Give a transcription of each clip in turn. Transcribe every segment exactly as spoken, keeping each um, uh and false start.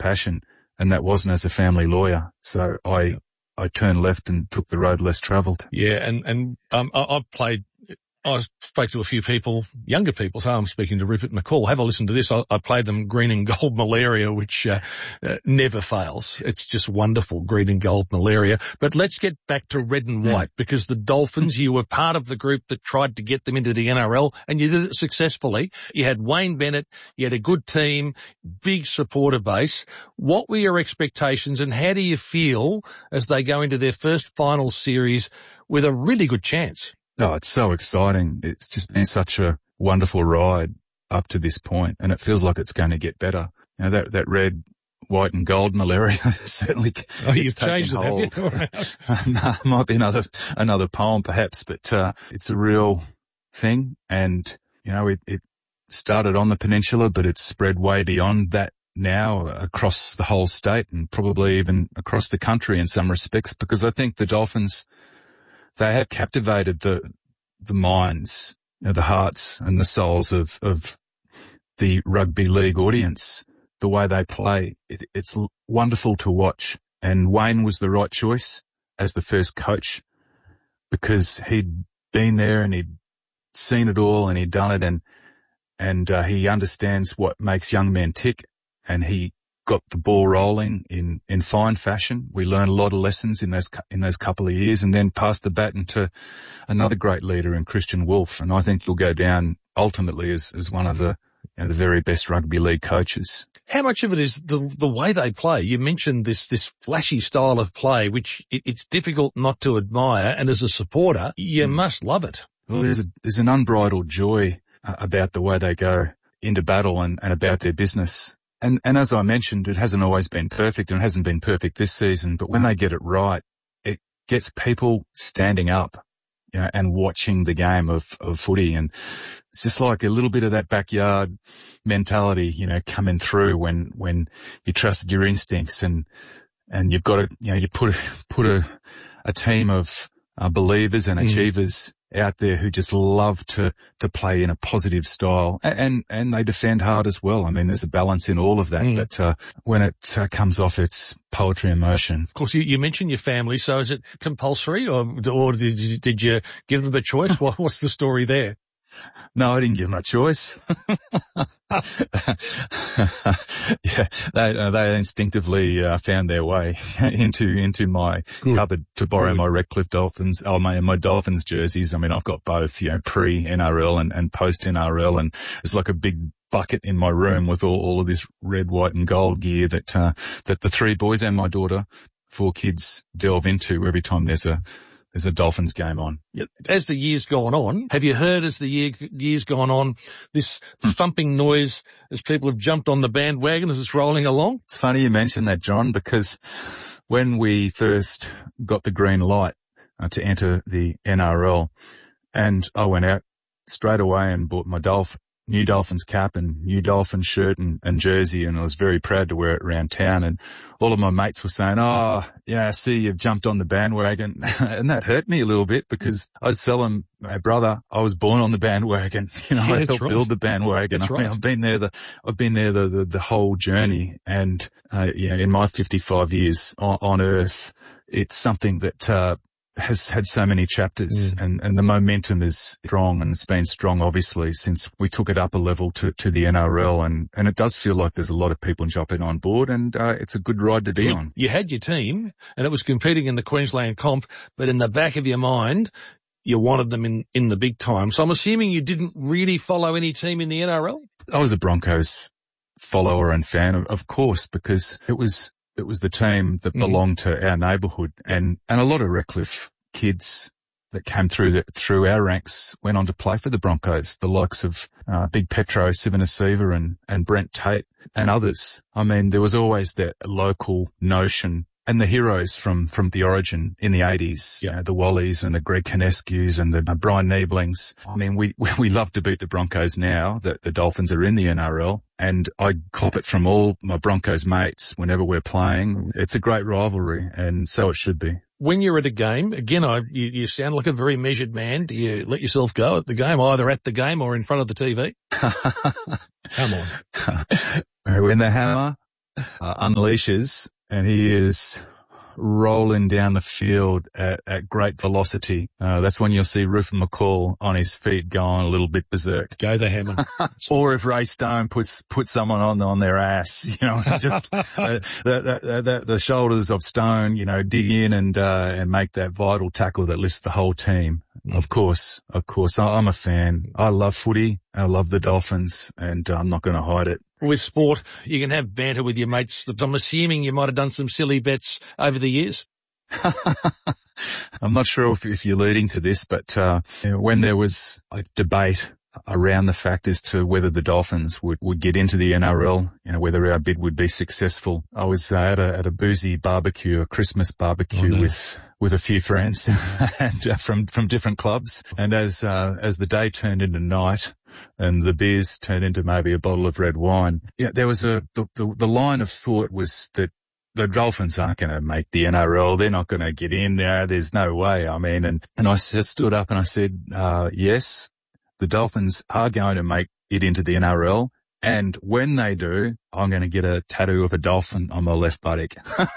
passion, and that wasn't as a family lawyer. So I I turned left and took the road less travelled. Yeah, and, and um, I, I've played... I spoke to a few people, younger people, so I'm speaking to Rupert McCall. Have a listen to this. I, I played them green and gold malaria, which uh, uh, never fails. It's just wonderful, green and gold malaria. But let's get back to red and white, because the Dolphins, you were part of the group that tried to get them into the N R L, and you did it successfully. You had Wayne Bennett, you had a good team, big supporter base. What were your expectations, and how do you feel as they go into their first final series with a really good chance? Oh, it's so exciting. It's just been such a wonderful ride up to this point, and it feels like it's going to get better. You know, that, that red, white and gold malaria certainly oh, you've taken changed hold. It, have you? No, might be another, another poem perhaps, but, uh, it's a real thing. And, you know, it, it started on the peninsula, but it's spread way beyond that now across the whole state and probably even across the country in some respects, because I think the Dolphins, they have captivated the the minds, you know, the hearts and the souls of, of the rugby league audience. The way they play, it, it's wonderful to watch. And Wayne was the right choice as the first coach, because he'd been there and he'd seen it all and he'd done it, and and uh, he understands what makes young men tick, and he got the ball rolling in, in fine fashion. We learned a lot of lessons in those, in those couple of years, and then passed the baton to another great leader in Christian Wolf. And I think he'll go down ultimately as, as one of the, you know, the very best rugby league coaches. How much of it is the, the way they play? You mentioned this, this flashy style of play, which it, it's difficult not to admire. And as a supporter, you mm. must love it. Well, there's a, there's an unbridled joy uh, about the way they go into battle and, and about their business. And, and as I mentioned, it hasn't always been perfect, and it hasn't been perfect this season, but when they get it right, it gets people standing up, you know, and watching the game of, of footy. And it's just like a little bit of that backyard mentality, you know, coming through when, when you trusted your instincts, and, and you've got to, you know, you put, put a, a team of uh, believers and achievers mm. out there who just love to, to play in a positive style, and, and, and they defend hard as well. I mean, there's a balance in all of that, mm. but, uh, when it uh, comes off, it's poetry in motion. Of course, you, you mentioned your family, so is it compulsory, or, or did you, did you give them a choice? what, what's the story there? No, I didn't give them a choice. yeah, they uh, they instinctively uh, found their way into into my Good. cupboard to borrow Good. my Redcliffe Dolphins, oh my my Dolphins jerseys. I mean, I've got both, you know, pre N R L and, and post N R L, and it's like a big bucket in my room with all, all of this red, white, and gold gear that uh, that the three boys and my daughter, four kids, delve into every time there's a There's a Dolphins game on. As the year's gone on, have you heard as the year, year's gone on, this thumping noise as people have jumped on the bandwagon as it's rolling along? It's funny you mentioned that, John, because when we first got the green light uh, to enter the N R L, and I went out straight away and bought my Dolph- new Dolphins cap and new Dolphins shirt and, and jersey, and I was very proud to wear it around town. And all of my mates were saying, oh, yeah, I see you've jumped on the bandwagon. And that hurt me a little bit, because I'd tell them, my brother, I was born on the bandwagon. You know, yeah, I helped right. build the bandwagon. That's I mean, right. I've been there the, I've been there the, the, the whole journey. And, uh, yeah, in my fifty-five years on, on earth, it's something that, uh, has had so many chapters, mm. and, and the momentum is strong, and it's been strong obviously since we took it up a level to, to the N R L, and, and it does feel like there's a lot of people jumping on board, and uh, it's a good ride to be Look, on. You had your team and it was competing in the Queensland comp, but in the back of your mind, you wanted them in, in the big time. So I'm assuming you didn't really follow any team in the N R L? I was a Broncos follower and fan, of, of course, because it was It was the team that belonged mm. to our neighbourhood, and, and a lot of Redcliffe kids that came through the, through our ranks went on to play for the Broncos, the likes of uh, Big Petro, Sivana and, and Brent Tate and others. I mean, there was always that local notion, and the heroes from, from the origin in the eighties, you know, the Wallies and the Greg Canescu's and the uh, Brian Nieblings. I mean, we, we love to beat the Broncos now that the Dolphins are in the N R L, and I cop it from all my Broncos mates whenever we're playing. It's a great rivalry, and so it should be. When you're at a game, again, I, you, you sound like a very measured man. Do you let yourself go at the game, either at the game or in front of the T V? Come on. When the hammer uh, unleashes, and he is rolling down the field at, at great velocity. Uh, that's when you'll see Rupert McCall on his feet going a little bit berserk. Go the hammer. Or if Ray Stone puts puts someone on on their ass, you know, just uh, the, the, the, the shoulders of Stone, you know, dig in and uh, and make that vital tackle that lifts the whole team. Mm. Of course, of course, I'm a fan. I love footy. I love the Dolphins, and I'm not going to hide it. With sport, you can have banter with your mates. I'm assuming you might have done some silly bets over the years. I'm not sure if, if you're leading to this, but uh, you know, when there was a debate around the fact as to whether the Dolphins would, would get into the N R L, you know, whether our bid would be successful, I was uh, at a at a boozy barbecue, a Christmas barbecue oh, no. with with a few friends and uh, from from different clubs. And as uh, as the day turned into night, and the beers turned into maybe a bottle of red wine, yeah, there was a the the, the line of thought was that the Dolphins aren't going to make the N R L. They're not going to get in there. There's no way. I mean, and and I just stood up and I said, uh, yes, the Dolphins are going to make it into the N R L. And when they do, I'm going to get a tattoo of a dolphin on my left buttock.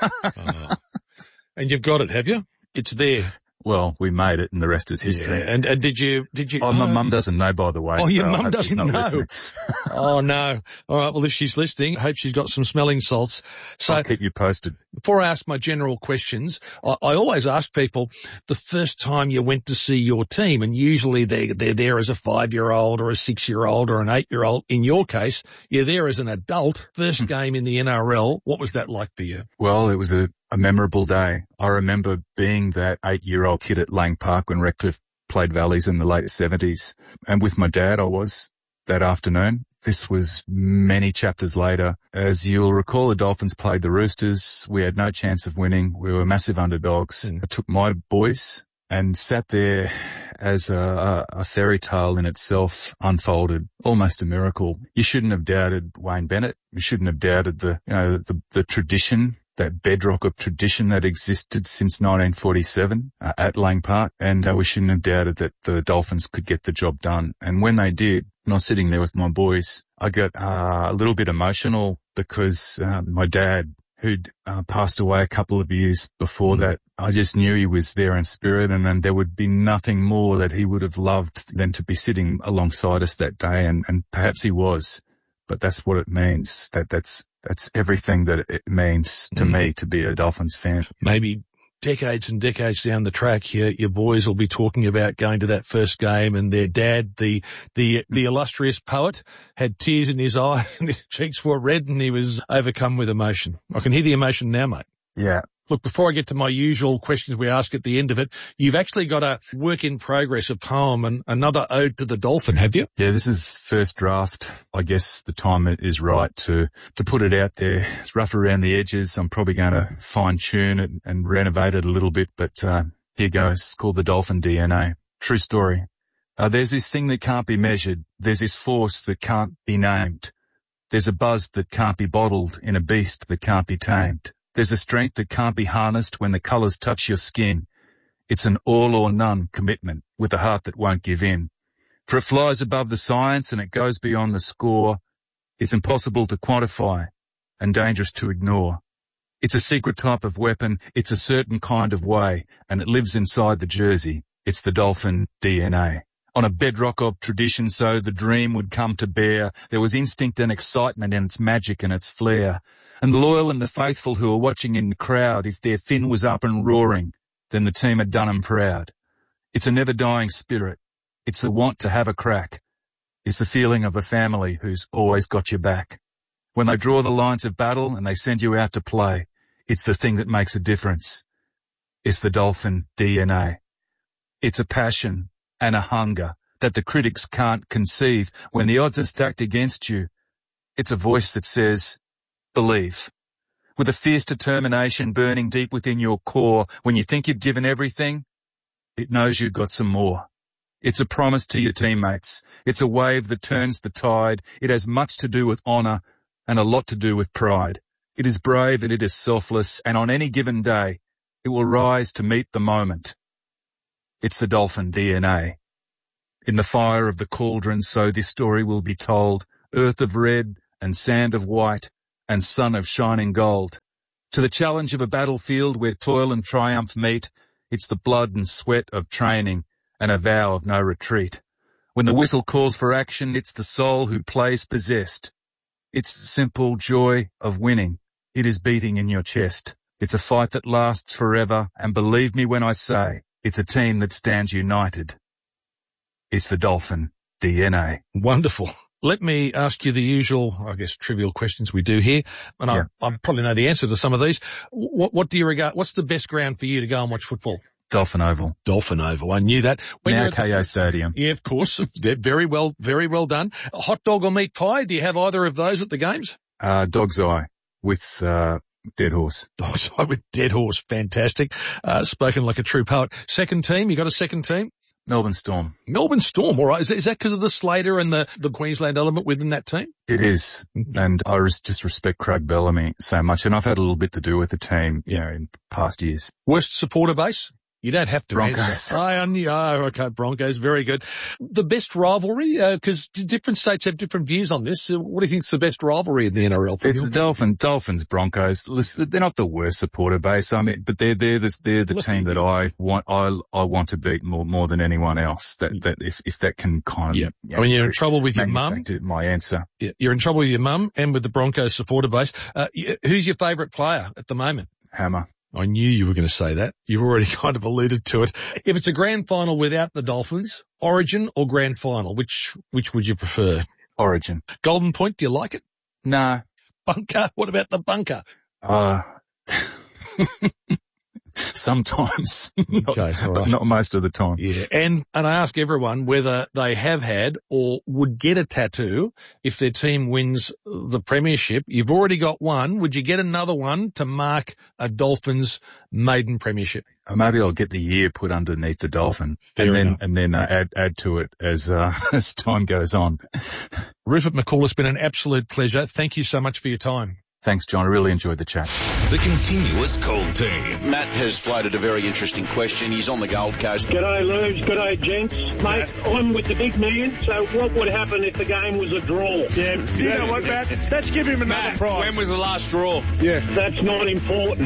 Oh. And you've got it, have you? It's there. Well, we made it, and the rest is history. Yeah. And, and did you, did you? Oh, my mum doesn't know, by the way. Oh, so your mum doesn't know. Oh, no. All right. Well, if she's listening, I hope she's got some smelling salts. So I'll keep you posted. Before I ask my general questions, I, I always ask people the first time you went to see your team, and usually they, they're there as a five-year-old or a six-year-old or an eight-year-old. In your case, you're there as an adult. First game in the N R L. What was that like for you? Well, it was a A memorable day. I remember being that eight-year-old kid at Lang Park when Redcliffe played Valleys in the late seventies. And with my dad, I was that afternoon. This was many chapters later. As you'll recall, the Dolphins played the Roosters. We had no chance of winning. We were massive underdogs. Mm. I took my boys and sat there as a, a, a fairy tale in itself unfolded, almost a miracle. You shouldn't have doubted Wayne Bennett. You shouldn't have doubted the, you know, the, the tradition, that bedrock of tradition that existed since nineteen forty-seven uh, at Lang Park, and uh, we shouldn't have doubted that the Dolphins could get the job done. And when they did, and I was sitting there with my boys, I got uh, a little bit emotional because uh, my dad, who'd uh, passed away a couple of years before mm. that, I just knew he was there in spirit, and, and there would be nothing more that he would have loved than to be sitting alongside us that day, and, and perhaps he was. But that's what it means. That that's that's everything that it means to mm. me to be a Dolphins fan. Maybe decades and decades down the track, your your boys will be talking about going to that first game, and their dad, the the the illustrious poet, had tears in his eye and his cheeks were red, and he was overcome with emotion. I can hear the emotion now, mate. Yeah. Look, before I get to my usual questions we ask at the end of it, you've actually got a work in progress, a poem and another ode to the Dolphin, have you? Yeah, this is first draft. I guess the time is right to, to put it out there. It's rough around the edges. I'm probably going to fine tune it and renovate it a little bit, but, uh, here goes. It's called the Dolphin D N A. True story. Uh, there's this thing that can't be measured. There's this force that can't be named. There's a buzz that can't be bottled in a beast that can't be tamed. There's a strength that can't be harnessed when the colours touch your skin. It's an all or none commitment with a heart that won't give in. For it flies above the science and it goes beyond the score. It's impossible to quantify and dangerous to ignore. It's a secret type of weapon. It's a certain kind of way, and it lives inside the jersey. It's the Dolphin D N A. On a bedrock of tradition, so the dream would come to bear. There was instinct and excitement and its magic and its flair. And the loyal and the faithful who were watching in the crowd, if their fin was up and roaring, then the team had done 'em proud. It's a never-dying spirit. It's the want to have a crack. It's the feeling of a family who's always got your back. When they draw the lines of battle and they send you out to play, it's the thing that makes a difference. It's the Dolphin D N A. It's a passion and a hunger that the critics can't conceive when the odds are stacked against you. It's a voice that says, believe. With a fierce determination burning deep within your core, when you think you've given everything, it knows you've got some more. It's a promise to your teammates. It's a wave that turns the tide. It has much to do with honour and a lot to do with pride. It is brave and it is selfless, and on any given day, it will rise to meet the moment. It's the Dolphin D N A. In the fire of the cauldron, so this story will be told, earth of red and sand of white, and son of shining gold. To the challenge of a battlefield where toil and triumph meet, it's the blood and sweat of training and a vow of no retreat. When the whistle calls for action, it's the soul who plays possessed. It's the simple joy of winning. It is beating in your chest. It's a fight that lasts forever, and believe me when I say, it's a team that stands united. It's the Dolphin D N A. Wonderful. Let me ask you the usual, I guess, trivial questions we do here, and yeah. I, I probably know the answer to some of these. What, what do you regard, what's the best ground for you to go and watch football? Dolphin Oval. Dolphin Oval. I knew that. When now K O Stadium. Yeah, of course. They're very well, very well done. A hot dog or meat pie? Do you have either of those at the games? Uh, Dog's Eye with, uh, Dead Horse. Dog's Eye with Dead Horse. Fantastic. Uh, spoken like a true poet. Second team? You got a second team? Melbourne Storm. Melbourne Storm. All right. Is, is that because of the Slater and the, the Queensland element within that team? It is. And I res- just respect Craig Bellamy so much. And I've had a little bit to do with the team, you know, in past years. Worst supporter base? You don't have to Broncos. answer. I on you. Oh, okay, Broncos. Very good. The best rivalry, because uh, different states have different views on this. Uh, what do you think's the best rivalry in the N R L? It's the Dolphin, Dolphins, Broncos. Listen, they're not the worst supporter base. I mean, but they're they're the, they're the team that I want. I I want to beat more more than anyone else. That that if if that can kind of. Yeah. You know, I mean, you're in trouble with your mum. My answer. Yeah, you're in trouble with your mum and with the Broncos supporter base. Uh, who's your favourite player at the moment? Hammer. I knew you were going to say that. You've already kind of alluded to it. If it's a grand final without the Dolphins, Origin or grand final, which which would you prefer? Origin. Golden Point, do you like it? No. Bunker, what about the bunker? Uh, sometimes. Not, okay, all right. But not most of the time. Yeah, and, and I ask everyone whether they have had or would get a tattoo if their team wins the premiership. You've already got one. Would you get another one to mark a Dolphins maiden premiership? Uh, maybe I'll get the year put underneath the Dolphin. Fair and then, enough. and then uh, add, add to it as, uh, as time goes on. Rupert McCall, it's been an absolute pleasure. Thank you so much for your time. Thanks, John. I really enjoyed the chat. The Continuous Call Team. Matt has floated a very interesting question. He's on the Gold Coast. G'day, Lubes. G'day, gents. Mate, I'm with the big man, so what would happen if the game was a draw? Yeah, you know what, Matt? Let's give him another Matt, prize. when was the last draw? Yeah. That's not important.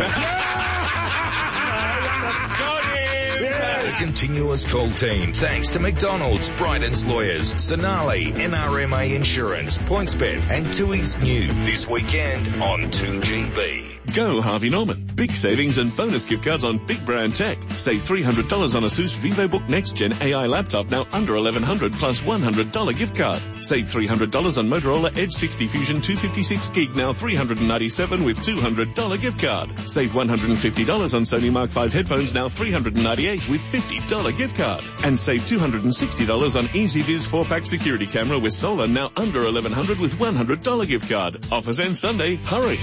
The Continuous Call Team, thanks to McDonald's, Bryden's Lawyers, Sonali, N R M A Insurance, PointsBet, and Tui's New this weekend on two G B. Go Harvey Norman. Big savings and bonus gift cards on big brand tech. Save three hundred dollars on Asus VivoBook Next Gen A I laptop, now under eleven hundred dollars plus one hundred dollars gift card. Save three hundred dollars on Motorola Edge sixty Fusion two fifty-six gig, now three hundred ninety-seven dollars with two hundred dollars gift card. Save one hundred fifty dollars on Sony Mark five headphones, now three hundred ninety-eight dollars with fifty dollars gift card. And save two hundred sixty dollars on EasyViz four pack security camera with solar, now under eleven hundred dollars with one hundred dollars gift card. Offers end Sunday. Hurry.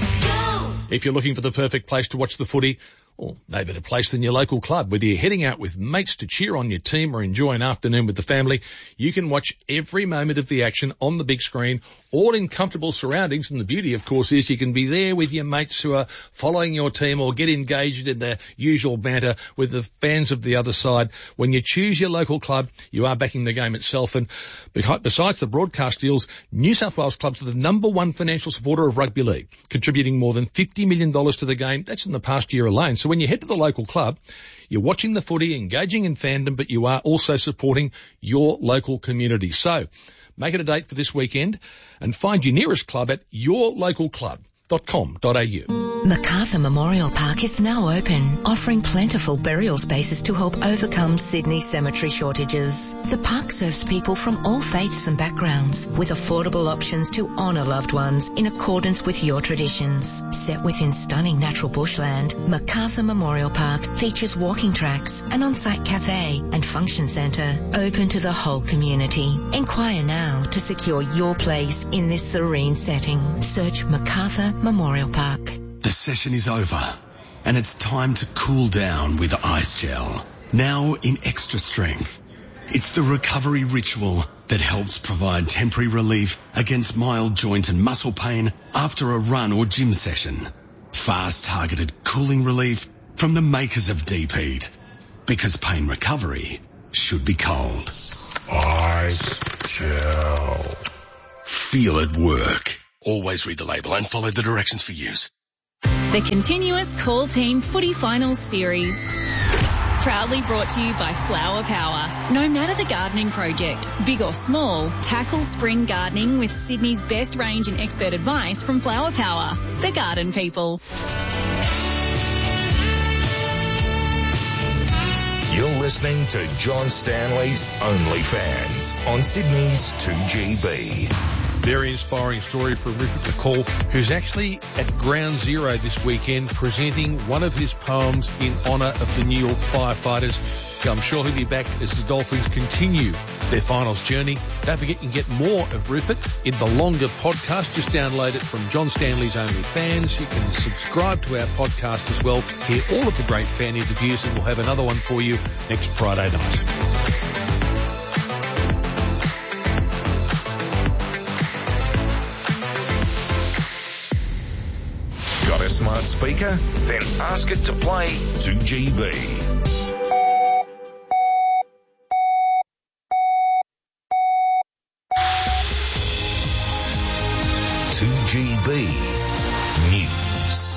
If you're looking for the perfect place to watch the footy, or no better place than your local club, whether you're heading out with mates to cheer on your team or enjoy an afternoon with the family, you can watch every moment of the action on the big screen, all in comfortable surroundings. And the beauty, of course, is you can be there with your mates who are following your team or get engaged in the usual banter with the fans of the other side. When you choose your local club, you are backing the game itself. And besides the broadcast deals, New South Wales clubs are the number one financial supporter of rugby league, contributing more than fifty million dollars to the game. That's in the past year alone. So when you head to the local club, you're watching the footy, engaging in fandom, but you are also supporting your local community. So make it a date for this weekend and find your nearest club at your local club dot com dot a u. Macarthur Memorial Park is now open, offering plentiful burial spaces to help overcome Sydney cemetery shortages. The park serves people from all faiths and backgrounds, with affordable options to honour loved ones in accordance with your traditions. Set within stunning natural bushland, Macarthur Memorial Park features walking tracks, an on-site cafe and function centre open to the whole community. Inquire now to secure your place in this serene setting. Search Macarthur Memorial Park. The session is over, and it's time to cool down with Ice Gel. Now in extra strength. It's the recovery ritual that helps provide temporary relief against mild joint and muscle pain after a run or gym session. Fast targeted cooling relief from the makers of Deep Heat. Because pain recovery should be cold. Ice Gel. Feel it work. Always read the label and follow the directions for use. The continuous Call Team Footy Finals Series. Proudly brought to you by Flower Power. No matter the gardening project, big or small, tackle spring gardening with Sydney's best range and expert advice from Flower Power. The garden people. You're listening to John Stanley's Only Fans on Sydney's two G B. Very inspiring story from Rupert McCall, who's actually at Ground Zero this weekend presenting one of his poems in honour of the New York firefighters. I'm sure he'll be back as the Dolphins continue their finals journey. Don't forget you can get more of Rupert in the longer podcast. Just download it from John Stanley's Only Fans. You can subscribe to our podcast as well. Hear all of the great fan interviews, and we'll have another one for you next Friday night. Got a smart speaker? Then ask it to play two G B. two G B News.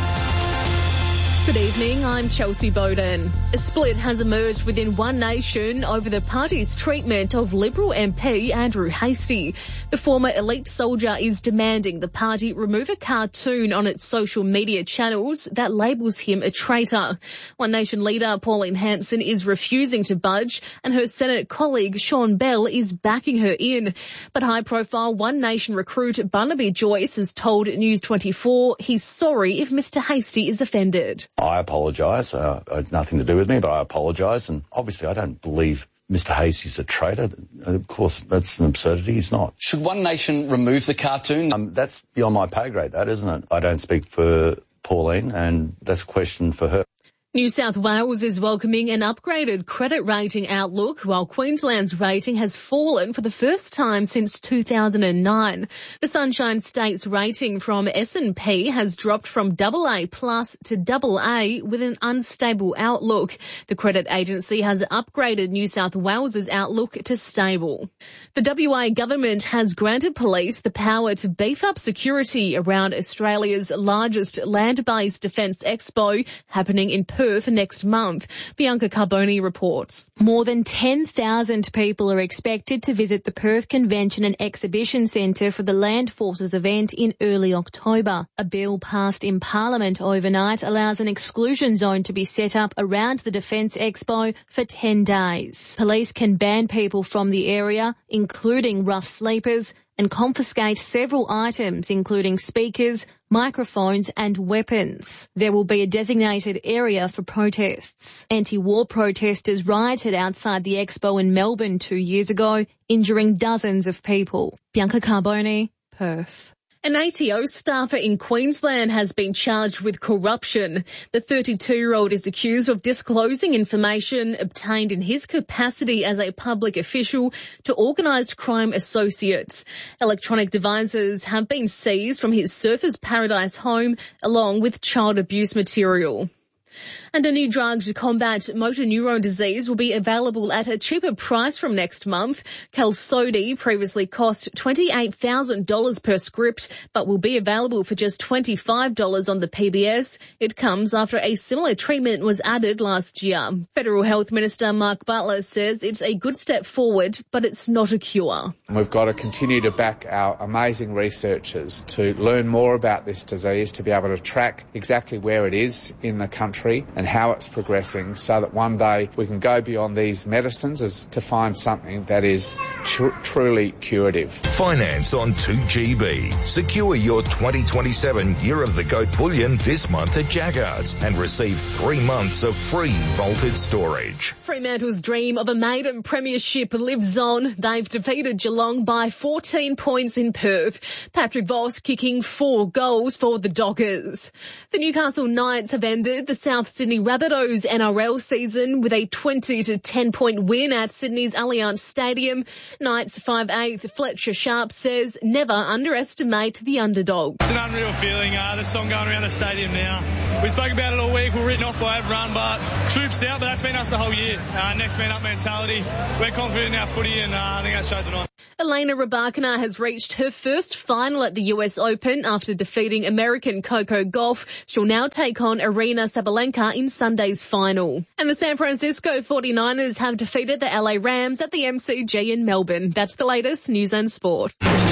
Good evening, I'm Chelsea Bowden. A split has emerged within One Nation over the party's treatment of Liberal M P Andrew Hastie. The former elite soldier is demanding the party remove a cartoon on its social media channels that labels him a traitor. One Nation leader Pauline Hanson is refusing to budge, and her Senate colleague Sean Bell is backing her in. But high-profile One Nation recruit Barnaby Joyce has told News twenty-four he's sorry if Mr Hastie is offended. I apologise. Uh, it had nothing to do with me, but I apologise. And obviously I don't believe Mr Hastie's a traitor. Of course, that's an absurdity. He's not. Should One Nation remove the cartoon? Um, that's beyond my pay grade, that, isn't it? I don't speak for Pauline, and that's a question for her. New South Wales is welcoming an upgraded credit rating outlook, while Queensland's rating has fallen for the first time since two thousand nine. The Sunshine State's rating from S and P has dropped from double A plus to double A with an unstable outlook. The credit agency has upgraded New South Wales's outlook to stable. The W A government has granted police the power to beef up security around Australia's largest land-based defence expo happening in Perth next month. Bianca Carboni reports. More than ten thousand people are expected to visit the Perth Convention and Exhibition Centre for the Land Forces event in early October. A bill passed in Parliament overnight allows an exclusion zone to be set up around the Defence Expo for ten days. Police can ban people from the area, including rough sleepers, and confiscate several items, including speakers, microphones and weapons. There will be a designated area for protests. Anti-war protesters rioted outside the expo in Melbourne two years ago, injuring dozens of people. Bianca Carboni, Perth. An A T O staffer in Queensland has been charged with corruption. The thirty-two-year-old is accused of disclosing information obtained in his capacity as a public official to organised crime associates. Electronic devices have been seized from his Surfers Paradise home, along with child abuse material. And a new drug to combat motor neurone disease will be available at a cheaper price from next month. Qalsody previously cost twenty-eight thousand dollars per script, but will be available for just twenty-five dollars on the P B S. It comes after a similar treatment was added last year. Federal Health Minister Mark Butler says it's a good step forward, but it's not a cure. We've got to continue to back our amazing researchers to learn more about this disease, to be able to track exactly where it is in the country and how it's progressing, so that one day we can go beyond these medicines as to find something that is tr- truly curative. Finance on two G B. Secure your twenty twenty-seven Year of the Goat bullion this month at Jaggards and receive three months of free vaulted storage. Fremantle's dream of a maiden premiership lives on. They've defeated Geelong by fourteen points in Perth. Patrick Voss kicking four goals for the Dockers. The Newcastle Knights have ended the South Sydney Rabbitohs N R L season with a twenty to ten point win at Sydney's Allianz Stadium. Knights five eighth Fletcher Sharp says never underestimate the underdog. It's an unreal feeling, uh, the song going around the stadium now. We spoke about it all week, we're written off by everyone, but troops out, but that's been us the whole year. Uh, next man up mentality. We're confident in our footy, and uh, I think that showed tonight. Elena Rybakina has reached her first final at the U S Open after defeating American Coco Gauff. She'll now take on Aryna Sabalenka in Sunday's final. And the San Francisco forty-niners have defeated the L A Rams at the M C G in Melbourne. That's the latest news and sport.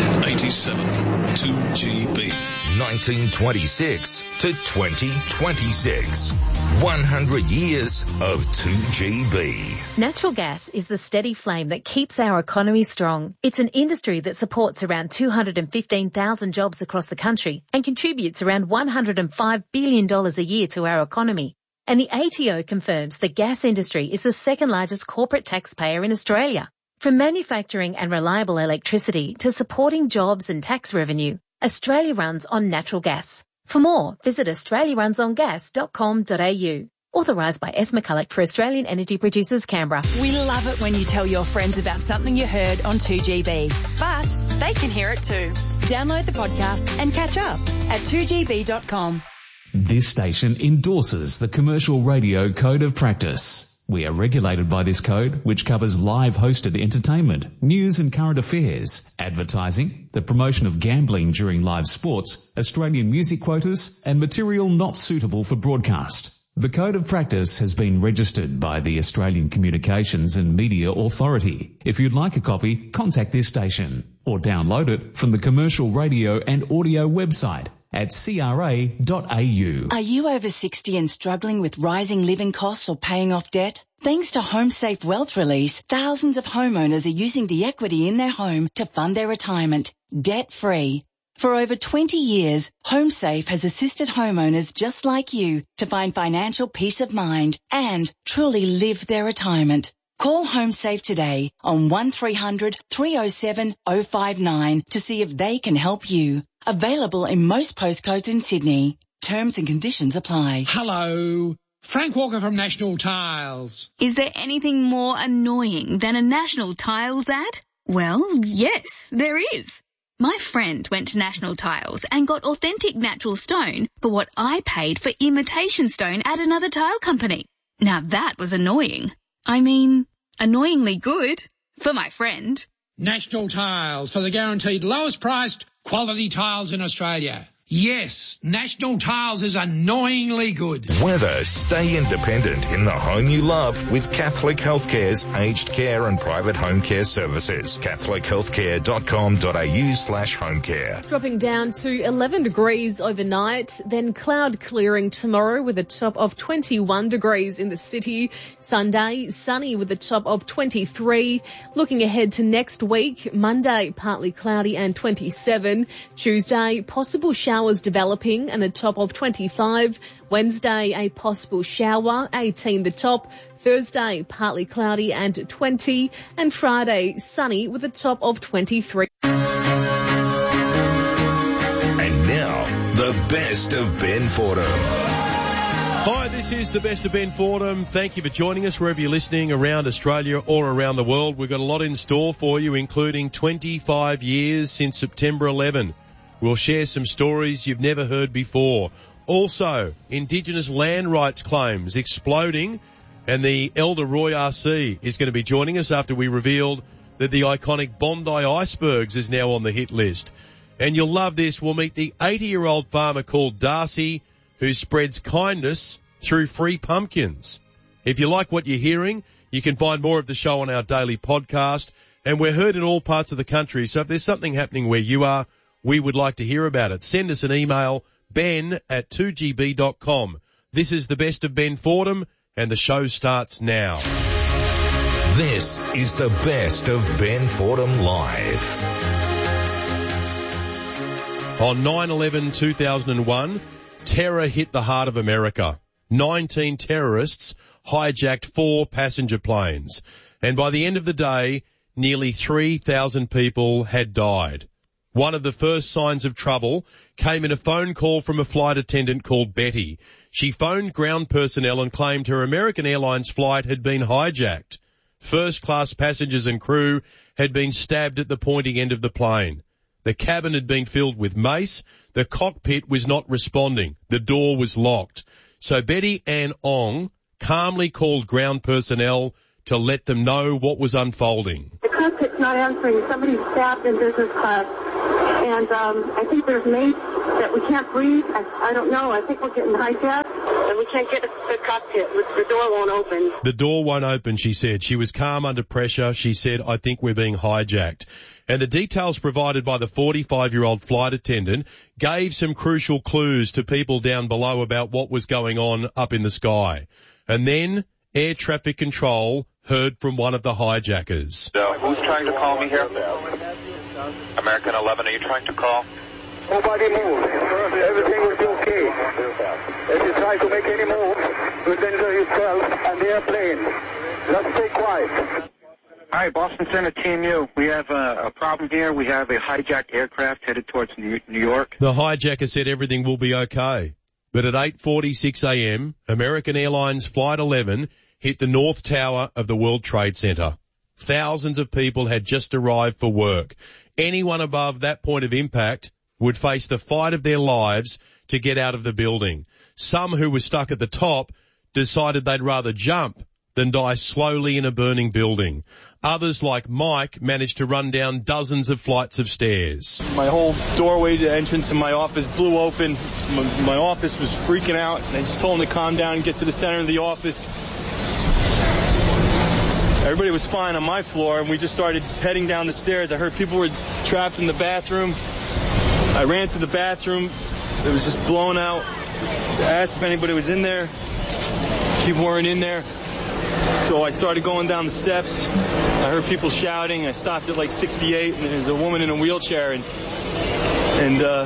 eighty-seven two G B. nineteen twenty-six to twenty twenty-six. one hundred years of two G B. Natural gas is the steady flame that keeps our economy strong. It's an industry that supports around two hundred fifteen thousand jobs across the country and contributes around one hundred five billion dollars a year to our economy. And the A T O confirms the gas industry is the second largest corporate taxpayer in Australia. From manufacturing and reliable electricity to supporting jobs and tax revenue, Australia runs on natural gas. For more, visit australia runs on gas dot com dot a u. Authorised by S. McCulloch for Australian Energy Producers, Canberra. We love it when you tell your friends about something you heard on two G B. But they can hear it too. Download the podcast and catch up at two G B dot com. This station endorses the Commercial Radio Code of Practice. We are regulated by this code, which covers live hosted entertainment, news and current affairs, advertising, the promotion of gambling during live sports, Australian music quotas, and material not suitable for broadcast. The Code of Practice has been registered by the Australian Communications and Media Authority. If you'd like a copy, contact this station or download it from the Commercial Radio and Audio website at c r a dot a u. Are you over sixty and struggling with rising living costs or paying off debt? Thanks to HomeSafe Wealth Release, thousands of homeowners are using the equity in their home to fund their retirement, debt-free. For over twenty years, HomeSafe has assisted homeowners just like you to find financial peace of mind and truly live their retirement. Call HomeSafe today on one three hundred three oh seven oh five nine to see if they can help you. Available in most postcodes in Sydney. Terms and conditions apply. Hello. Frank Walker from National Tiles. Is there anything more annoying than a National Tiles ad? Well, yes, there is. My friend went to National Tiles and got authentic natural stone for what I paid for imitation stone at another tile company. Now that was annoying. I mean, annoyingly good for my friend. National Tiles for the guaranteed lowest priced quality tiles in Australia. Yes, National Tiles is annoyingly good. Weather, stay independent in the home you love with Catholic Healthcare's aged care and private home care services. catholic healthcare dot com dot a u slash home care. Dropping down to eleven degrees overnight, then cloud clearing tomorrow with a top of twenty-one degrees in the city. Sunday, sunny with a top of twenty-three. Looking ahead to next week, Monday, partly cloudy and twenty-seven. Tuesday, possible showers developing and a top of twenty-five. Wednesday, a possible shower, eighteen the top. Thursday, partly cloudy and twenty. And Friday, sunny with a top of twenty-three. And now, the best of Ben Fordham. Hi, this is the best of Ben Fordham. Thank you for joining us wherever you're listening around Australia or around the world. We've got a lot in store for you, including twenty-five years since September eleventh. We'll share some stories you've never heard before. Also, Indigenous land rights claims exploding, and the Elder Roy R C is going to be joining us after we revealed that the iconic Bondi Icebergs is now on the hit list. And you'll love this. We'll meet the eighty-year-old farmer called Darcy who spreads kindness through free pumpkins. If you like what you're hearing, you can find more of the show on our daily podcast. And we're heard in all parts of the country, so if there's something happening where you are, we would like to hear about it. Send us an email, ben at two g b dot com. This is the best of Ben Fordham, and the show starts now. This is the best of Ben Fordham Live. On nine eleven two thousand one, terror hit the heart of America. nineteen terrorists hijacked four passenger planes. And by the end of the day, nearly three thousand people had died. One of the first signs of trouble came in a phone call from a flight attendant called Betty. She phoned ground personnel and claimed her American Airlines flight had been hijacked. First-class passengers and crew had been stabbed at the pointing end of the plane. The cabin had been filled with mace. The cockpit was not responding. The door was locked. So Betty Ann Ong calmly called ground personnel to let them know what was unfolding. The crew cockpit's not answering. Somebody's stabbed in business class. And um, I think there's mates that we can't breathe. I, I don't know. I think we're getting hijacked. And we can't get the cockpit. The door won't open. The door won't open, she said. She was calm under pressure. She said, I think we're being hijacked. And the details provided by the forty-five-year-old flight attendant gave some crucial clues to people down below about what was going on up in the sky. And then air traffic control heard from one of the hijackers. Uh, who's trying to call me here? American eleven, are you trying to call? Nobody moves. Everything will be okay. If you try to make any move, you'll danger yourself and the airplane. Just stay quiet. Hi, Boston Center, Team U. We have a, a problem here. We have a hijacked aircraft headed towards New, New York. The hijacker said everything will be okay. But at eight forty-six a.m., American Airlines Flight eleven hit the North Tower of the World Trade Center. Thousands of people had just arrived for work. Anyone above that point of impact would face the fight of their lives to get out of the building. Some who were stuck at the top decided they'd rather jump than die slowly in a burning building. Others, like Mike, managed to run down dozens of flights of stairs. My whole doorway to entrance to my office blew open. My, my office was freaking out. I just told them to calm down and get to the center of the office. Everybody was fine on my floor, and we just started heading down the stairs. I heard people were trapped in the bathroom. I ran to the bathroom. It was just blown out. I asked if anybody was in there. People weren't in there. So I started going down the steps. I heard people shouting. I stopped at like sixty-eight, and there's a woman in a wheelchair, and and uh,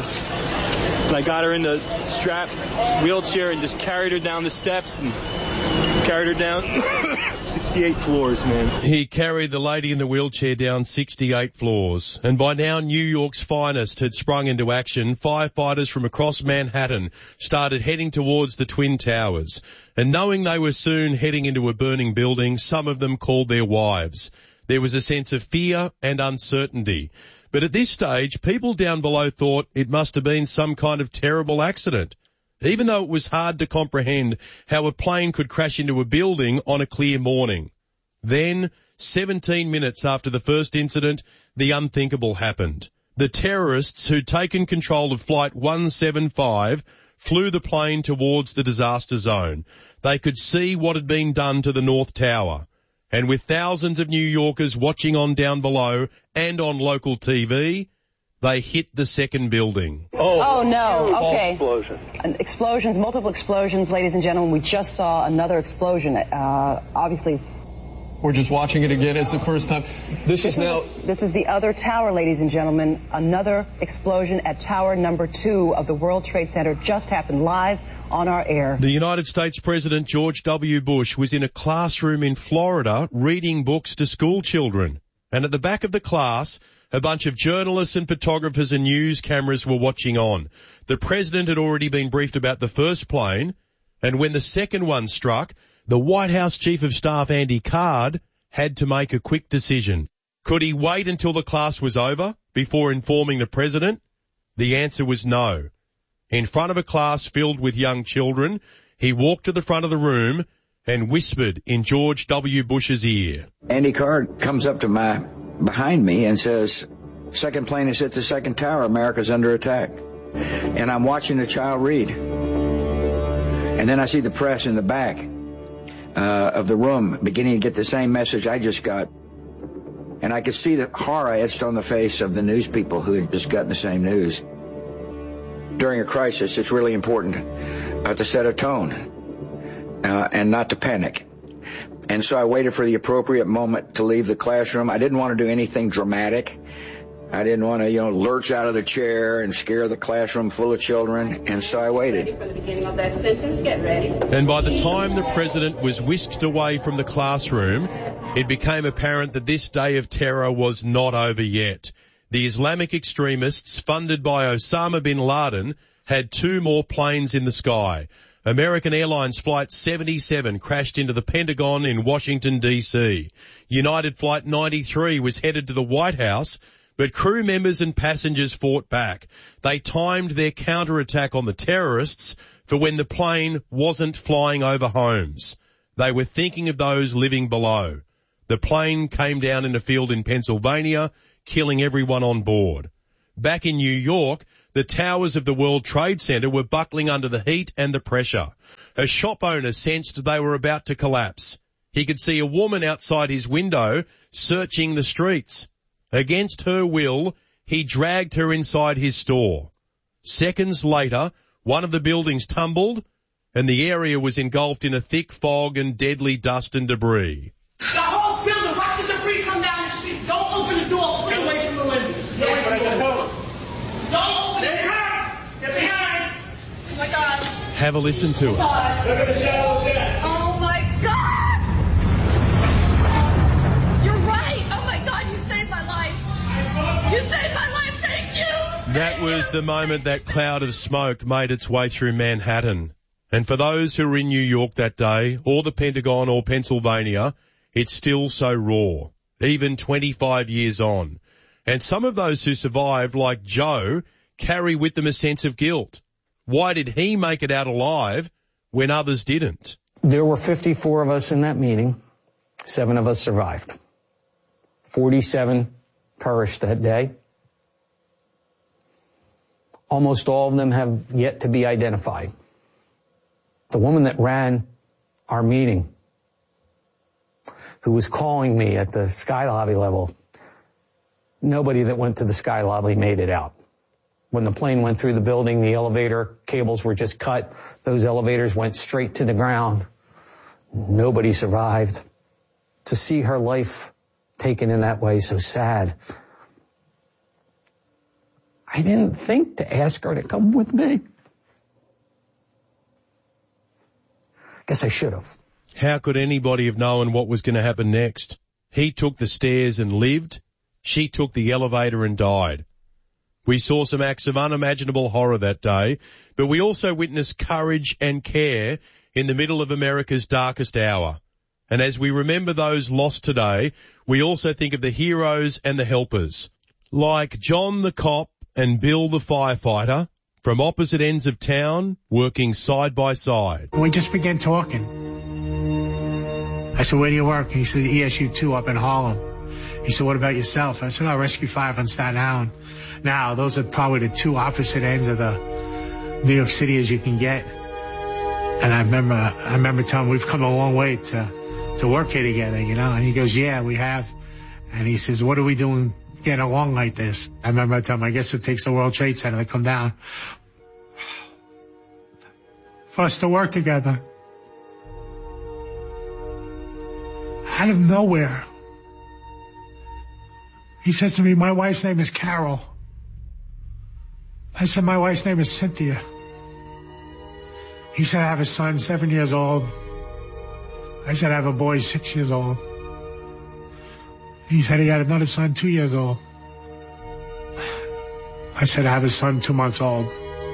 I got her in the strap wheelchair and just carried her down the steps and carried her down sixty-eight floors, man. He carried the lady in the wheelchair down sixty-eight floors. And by now, New York's finest had sprung into action. Firefighters from across Manhattan started heading towards the Twin Towers. And knowing they were soon heading into a burning building, some of them called their wives. There was a sense of fear and uncertainty. But at this stage, people down below thought it must have been some kind of terrible accident, even though it was hard to comprehend how a plane could crash into a building on a clear morning. Then, seventeen minutes after the first incident, the unthinkable happened. The terrorists who'd taken control of Flight one seventy-five flew the plane towards the disaster zone. They could see what had been done to the North Tower. And with thousands of New Yorkers watching on down below and on local T V, they hit the second building. Oh, oh no. Okay. Explosion. An explosions, multiple explosions, ladies and gentlemen. We just saw another explosion. Uh, obviously. We're just watching it again. It's the first time. This, this is now. Is, this is the other tower, ladies and gentlemen. Another explosion at tower number two of the World Trade Center just happened live on our air. The United States President George W. Bush was in a classroom in Florida reading books to school children. And at the back of the class, a bunch of journalists and photographers and news cameras were watching on. The president had already been briefed about the first plane, and when the second one struck, the White House Chief of Staff Andy Card had to make a quick decision. Could he wait until the class was over before informing the president? The answer was no. In front of a class filled with young children, he walked to the front of the room and whispered in George W. Bush's ear. Andy Card comes up to my behind me and says, second plane has hit the second tower. America's under attack. And I'm watching the child read. And then I see the press in the back uh, of the room beginning to get the same message I just got. And I could see the horror etched on the face of the news people who had just gotten the same news. During a crisis, it's really important uh, to set a tone uh, and not to panic. And so I waited for the appropriate moment to leave the classroom. I didn't want to do anything dramatic. I didn't want to, you know, lurch out of the chair and scare the classroom full of children. And so I waited. For the beginning of that sentence, get ready. And by the time the president was whisked away from the classroom, it became apparent that this day of terror was not over yet. The Islamic extremists, funded by Osama bin Laden, had two more planes in the sky. American Airlines Flight seventy-seven crashed into the Pentagon in Washington, D C United Flight ninety-three was headed to the White House, but crew members and passengers fought back. They timed their counterattack on the terrorists for when the plane wasn't flying over homes. They were thinking of those living below. The plane came down in a field in Pennsylvania, killing everyone on board. Back in New York, the towers of the World Trade Center were buckling under the heat and the pressure. A shop owner sensed they were about to collapse. He could see a woman outside his window searching the streets. Against her will, he dragged her inside his store. Seconds later, one of the buildings tumbled and the area was engulfed in a thick fog and deadly dust and debris. The whole building, watch the debris come down the street. Don't open the door. Get away from the windows. Get away from the windows. Don't open the door. Get behind. Oh my God. Have a listen to it. Look at the shadow of death. Oh my God. You're right. Oh my God, you saved my life. You saved my life. Thank you. That was the moment that cloud of smoke made its way through Manhattan. And for those who were in New York that day, or the Pentagon or Pennsylvania, it's still so raw, even twenty-five years on. And some of those who survived, like Joe, carry with them a sense of guilt. Why did he make it out alive when others didn't? There were fifty-four of us in that meeting. Seven of us survived. forty-seven perished that day. Almost all of them have yet to be identified. The woman that ran our meeting, who was calling me at the Sky Lobby level, nobody that went to the Sky Lobby made it out. When the plane went through the building, the elevator cables were just cut. Those elevators went straight to the ground. Nobody survived. To see her life taken in that way, so sad. I didn't think to ask her to come with me. Guess I should have. How could anybody have known what was going to happen next? He took the stairs and lived. She took the elevator and died. We saw some acts of unimaginable horror that day, but we also witnessed courage and care in the middle of America's darkest hour. And as we remember those lost today, we also think of the heroes and the helpers, like John the cop and Bill the firefighter, from opposite ends of town, working side by side. We just began talking. I said, where do you work? He said, E S U two up in Harlem. He said, what about yourself? I said, I Rescue five on Staten Island. Now, those are probably the two opposite ends of the New York City as you can get. And I remember, I remember telling him, we've come a long way to, to work here together, you know? And he goes, yeah, we have. And he says, what are we doing getting along like this? I remember I told him, I guess it takes the World Trade Center to come down for us to work together. Out of nowhere, he says to me, my wife's name is Carol. I said, my wife's name is Cynthia. He said, I have a son, seven years old. I said, I have a boy, six years old. He said he had another son, two years old. I said, I have a son, two months old.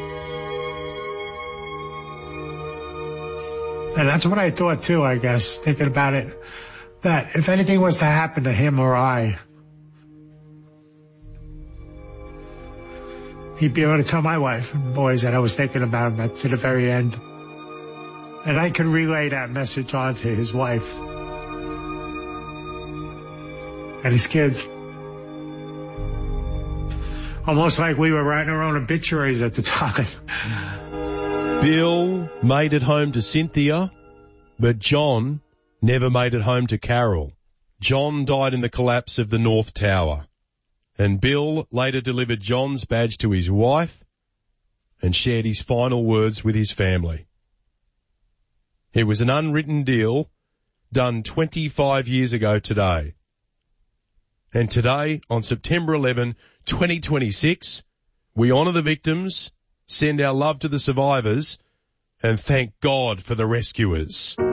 And that's what I thought too, I guess, thinking about it, that if anything was to happen to him or I, he'd be able to tell my wife and boys that I was thinking about him to the very end. And I could relay that message on to his wife and his kids. Almost like we were writing our own obituaries at the time. Bill made it home to Cynthia, but John never made it home to Carol. John died in the collapse of the North Tower, and Bill later delivered John's badge to his wife and shared his final words with his family. It was an unwritten deal done twenty-five years ago today. And today, on September eleventh, twenty twenty-six, we honour the victims, send our love to the survivors, and thank God for the rescuers.